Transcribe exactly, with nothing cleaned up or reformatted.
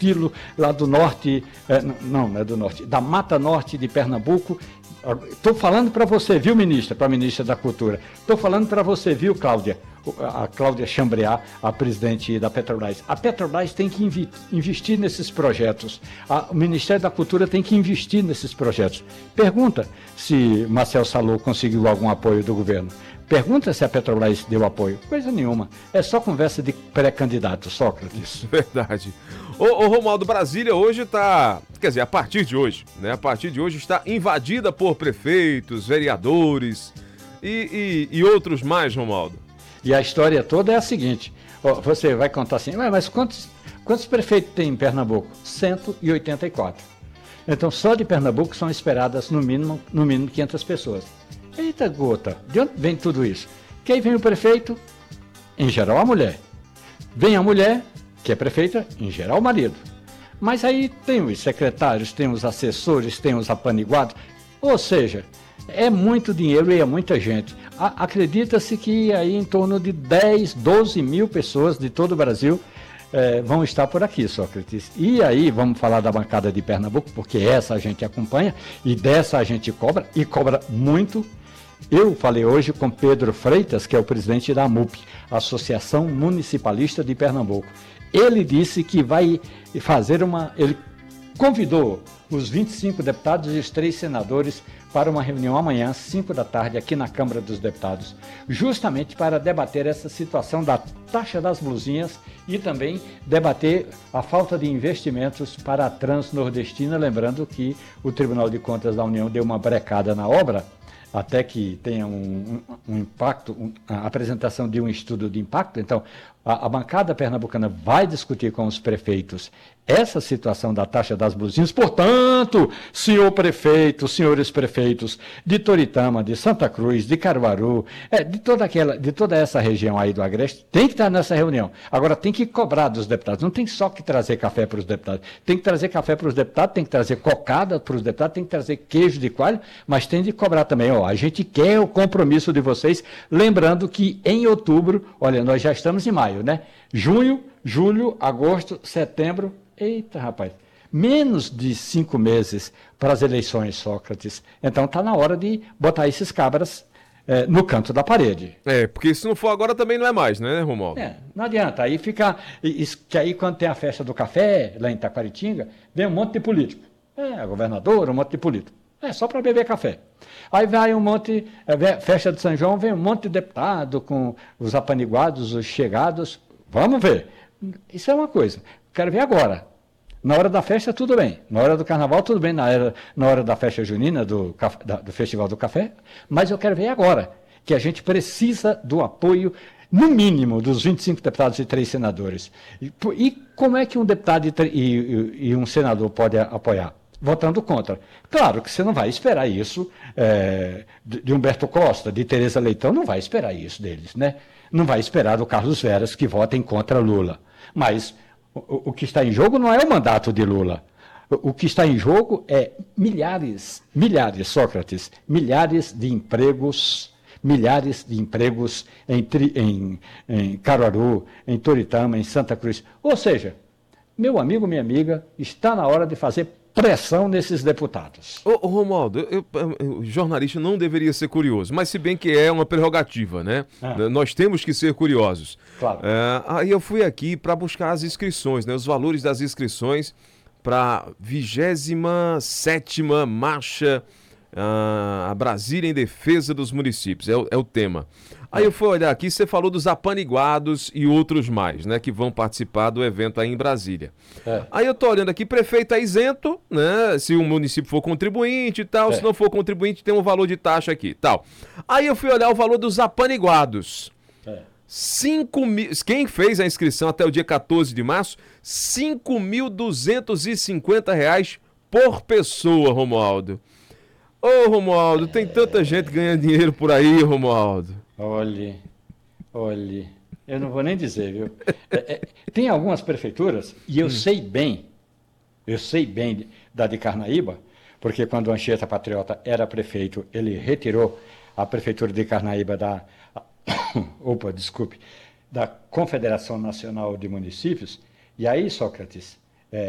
estilo lá do norte, é, não, não é do norte, da Mata Norte de Pernambuco. Estou falando para você, viu, ministra, para a ministra da Cultura, estou falando para você, viu, Cláudia, a Cláudia Chambriard, a presidente da Petrobras. A Petrobras tem que invi- investir nesses projetos, a, o Ministério da Cultura tem que investir nesses projetos. Pergunta se Marcel Salou conseguiu algum apoio do governo. Pergunta se a Petrobras deu apoio. Coisa nenhuma. É só conversa de pré-candidato, Sócrates. Verdade. Ô, ô Romualdo, Brasília hoje está, quer dizer, a partir de hoje, né? A partir de hoje está invadida por prefeitos, vereadores e, e, e outros mais, Romualdo. E a história toda é a seguinte. Ó, você vai contar assim, mas quantos, quantos prefeitos tem em Pernambuco? cento e oitenta e quatro. Então, só de Pernambuco são esperadas no mínimo, no mínimo quinhentas pessoas. Eita gota, de onde vem tudo isso? Quem vem o prefeito? Em geral a mulher. Vem a mulher, que é prefeita, em geral o marido. Mas aí tem os secretários, tem os assessores, tem os apaniguados. Ou seja, é muito dinheiro e é muita gente. A- acredita-se que aí em torno de dez, doze mil pessoas de todo o Brasil eh, vão estar por aqui, Sócrates. E aí vamos falar da bancada de Pernambuco, porque essa a gente acompanha e dessa a gente cobra, e cobra muito. Eu falei hoje com Pedro Freitas, que é o presidente da AMUP, Associação Municipalista de Pernambuco. Ele disse que vai fazer uma... Ele convidou os vinte e cinco deputados e os três senadores para uma reunião amanhã, às cinco da tarde, aqui na Câmara dos Deputados, justamente para debater essa situação da taxa das blusinhas e também debater a falta de investimentos para a Transnordestina, lembrando que o Tribunal de Contas da União deu uma brecada na obra, até que tenha um, um, um impacto, um, a apresentação de um estudo de impacto. Então, a, a bancada pernambucana vai discutir com os prefeitos essa situação da taxa das blusinhas. Portanto, senhor prefeito, senhores prefeitos de Toritama, de Santa Cruz, de Caruaru, é, de, toda aquela, de toda essa região aí do Agreste, tem que estar nessa reunião. Agora, tem que cobrar dos deputados, não tem só que trazer café para os deputados, tem que trazer café para os deputados, tem que trazer cocada para os deputados, tem que trazer queijo de coalho, mas tem de cobrar também. Ó, a gente quer o compromisso de vocês, lembrando que em outubro, olha, nós já estamos em maio, né? Junho, julho, agosto, setembro, eita, rapaz, menos de cinco meses para as eleições, Sócrates. Então está na hora de botar esses cabras é, no canto da parede. É, porque se não for agora também não é mais, né, Romualdo? É, não adianta. Aí fica. Isso, que aí quando tem a festa do café, lá em Taquaritinga, vem um monte de político. É, governador, um monte de político. É só para beber café. Aí vai um monte, é, festa de São João, vem um monte de deputado com os apaniguados, os chegados. Vamos ver. Isso é uma coisa. Quero ver agora. Na hora da festa, tudo bem. Na hora do carnaval, tudo bem. Na hora, na hora da festa junina, do, do Festival do Café. Mas eu quero ver agora, que a gente precisa do apoio, no mínimo, dos vinte e cinco deputados e três senadores. E, e como é que um deputado e, e, e um senador pode apoiar? Votando contra. Claro que você não vai esperar isso é, de, de Humberto Costa, de Tereza Leitão, não vai esperar isso deles, né? Não vai esperar do Carlos Veras que votem contra Lula. Mas o, o que está em jogo não é o mandato de Lula. O, o que está em jogo é milhares, milhares, Sócrates, milhares de empregos, milhares de empregos em, em, em Caruaru, em Toritama, em Santa Cruz. Ou seja, meu amigo, minha amiga, está na hora de fazer pressão nesses deputados. Ô, ô Romualdo, eu, eu, o jornalista não deveria ser curioso, mas se bem que é uma prerrogativa, né? Ah. Nós temos que ser curiosos. Claro. É, aí eu fui aqui para buscar as inscrições, né? Os valores das inscrições para a vigésima sétima marcha uh, a Brasília em defesa dos municípios, é o, é o tema. Aí eu fui olhar aqui, você falou dos apaniguados e outros mais, né, que vão participar do evento aí em Brasília. É. Aí eu tô olhando aqui, prefeito é isento, né, se o município for contribuinte e tal, é. Se não for contribuinte tem um valor de taxa aqui, tal. Aí eu fui olhar o valor dos apaniguados. É. cinco mil, quem fez a inscrição até o dia quatorze de março, cinco mil duzentos e cinquenta reais por pessoa, Romualdo. Ô, Romualdo, tem tanta gente ganhando dinheiro por aí, Romualdo. Olhe, olhe, eu não vou nem dizer, viu? É, é, tem algumas prefeituras, e eu hum. sei bem, eu sei bem da de Carnaíba, porque quando o Anchieta Patriota era prefeito, ele retirou a prefeitura de Carnaíba da, opa, desculpe, da Confederação Nacional de Municípios, e aí, Sócrates,